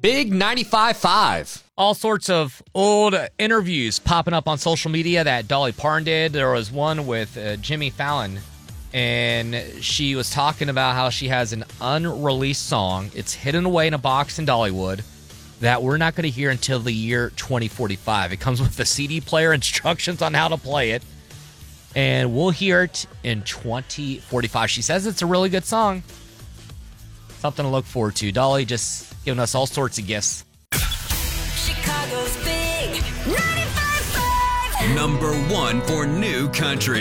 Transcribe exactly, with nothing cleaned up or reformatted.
Big ninety-five point five. All sorts of old interviews popping up on social media that Dolly Parton did. There was one with uh, Jimmy Fallon, and she was talking about how she has an unreleased song. It's hidden away in a box in Dollywood that we're not going to hear until the year twenty forty-five. It comes with the C D player, instructions on how to play it, and we'll hear it in twenty forty-five. She says it's a really good song. Something to look forward to. Dolly just giving us all sorts of gifts. Chicago's Big ninety-five point five. Number one for new country.